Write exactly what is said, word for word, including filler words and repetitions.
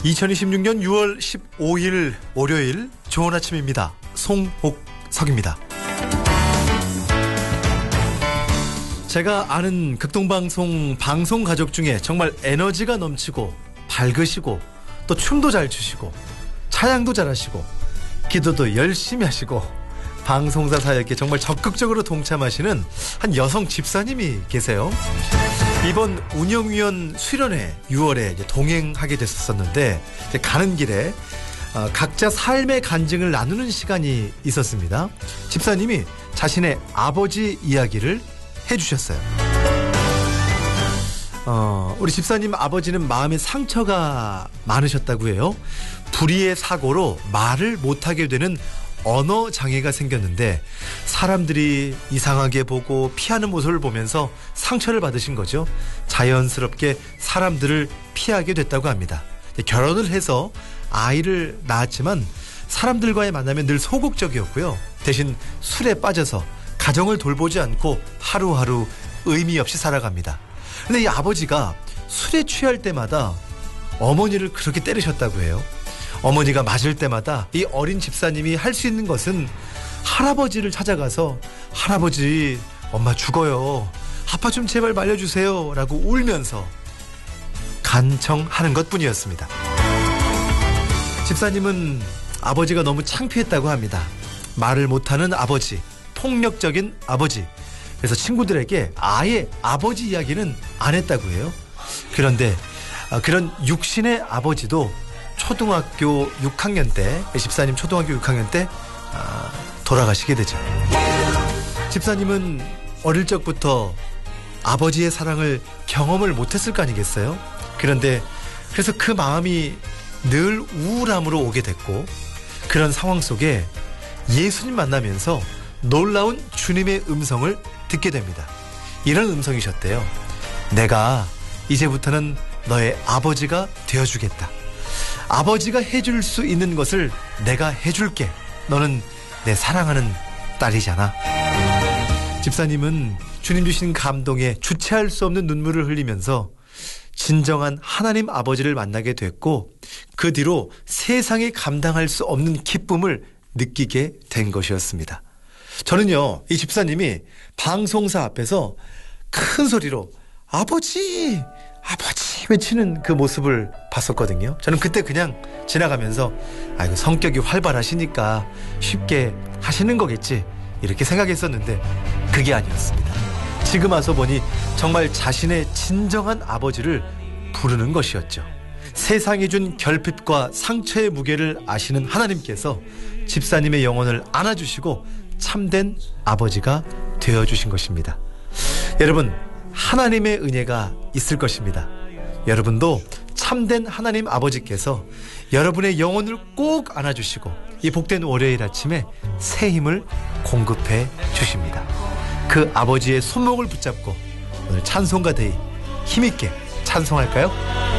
이천이십육 년 유월 십오일 월요일 좋은 아침입니다. 송옥석입니다. 제가 아는 극동방송 방송 가족 중에 정말 에너지가 넘치고 밝으시고 또 춤도 잘 추시고 차양도 잘하시고 기도도 열심히 하시고 방송사 사역에 정말 적극적으로 동참하시는 한 여성 집사님이 계세요. 이번 운영위원 수련회 유월에 이제 동행하게 됐었는데 이제 가는 길에 어, 각자 삶의 간증을 나누는 시간이 있었습니다. 집사님이 자신의 아버지 이야기를 해주셨어요. 어, 우리 집사님 아버지는 마음에 상처가 많으셨다고 해요. 불의의 사고로 말을 못하게 되는 언어 장애가 생겼는데 사람들이 이상하게 보고 피하는 모습을 보면서 상처를 받으신 거죠. 자연스럽게 사람들을 피하게 됐다고 합니다. 결혼을 해서 아이를 낳았지만 사람들과의 만남에 늘 소극적이었고요. 대신 술에 빠져서 가정을 돌보지 않고 하루하루 의미 없이 살아갑니다. 근데 이 아버지가 술에 취할 때마다 어머니를 그렇게 때리셨다고 해요. 어머니가 맞을 때마다 이 어린 집사님이 할 수 있는 것은 할아버지를 찾아가서 할아버지 엄마 죽어요. 아빠 좀 제발 말려주세요 라고 울면서 간청하는 것뿐이었습니다. 집사님은 아버지가 너무 창피했다고 합니다. 말을 못하는 아버지, 폭력적인 아버지. 그래서 친구들에게 아예 아버지 이야기는 안 했다고 해요. 그런데 그런 육신의 아버지도 초등학교 육 학년 때, 집사님 초등학교 육 학년 때 아, 돌아가시게 되죠. 집사님은 어릴 적부터 아버지의 사랑을 경험을 못했을 거 아니겠어요? 그런데 그래서 그 마음이 늘 우울함으로 오게 됐고, 그런 상황 속에 예수님 만나면서 놀라운 주님의 음성을 듣게 됩니다. 이런 음성이셨대요. 내가 이제부터는 너의 아버지가 되어주겠다. 아버지가 해줄 수 있는 것을 내가 해줄게. 너는 내 사랑하는 딸이잖아. 집사님은 주님 주신 감동에 주체할 수 없는 눈물을 흘리면서 진정한 하나님 아버지를 만나게 됐고, 그 뒤로 세상에 감당할 수 없는 기쁨을 느끼게 된 것이었습니다. 저는요, 이 집사님이 방송사 앞에서 큰 소리로 아버지! 아버지 외치는 그 모습을 봤었거든요. 저는 그때 그냥 지나가면서 아이고 성격이 활발하시니까 쉽게 하시는 거겠지 이렇게 생각했었는데 그게 아니었습니다. 지금 와서 보니 정말 자신의 진정한 아버지를 부르는 것이었죠. 세상이 준 결핍과 상처의 무게를 아시는 하나님께서 집사님의 영혼을 안아주시고 참된 아버지가 되어주신 것입니다. 여러분, 하나님의 은혜가 있을 것입니다. 여러분도 참된 하나님 아버지께서 여러분의 영혼을 꼭 안아주시고 이 복된 월요일 아침에 새 힘을 공급해 주십니다. 그 아버지의 손목을 붙잡고 오늘 찬송가 데이 힘있게 찬송할까요?